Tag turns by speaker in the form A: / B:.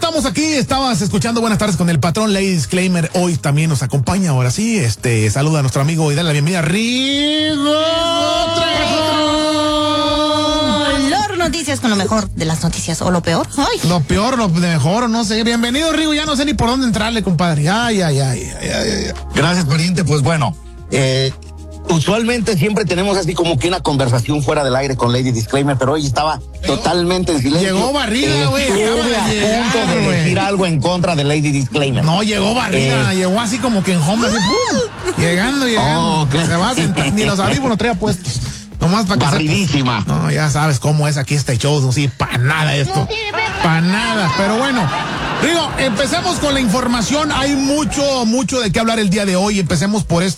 A: estamos aquí, estabas escuchando Buenas tardes con el patrón Lady Disclaimer. Hoy también nos acompaña, ahora sí, saluda a nuestro amigo y dale la bienvenida, Rigo
B: Trejo. Noticias con lo mejor de las noticias, o lo peor. Ay.
A: Lo peor, lo mejor, no sé. Bienvenido, Rigo, ya no sé ni por dónde entrarle, compadre. Ay.
C: Gracias, pariente. Pues bueno, usualmente siempre tenemos así como que una conversación fuera del aire con Lady Disclaimer, pero hoy estaba totalmente en silencio.
A: Llegó barrida, güey.
C: Estuve a punto de decir algo en contra de Lady Disclaimer.
A: No, llegó barrida, llegó así como que en home, así, ¡pum! Llegando.
C: Oh, okay.
A: Se va a sentar, ni los audífonos traía puestos. Nomás para que
C: barridísima.
A: No, ya sabes cómo es aquí este show, no sirve para nada esto. Para nada, pero bueno. Rigo, empecemos con la información. Hay mucho de qué hablar el día de hoy. Empecemos por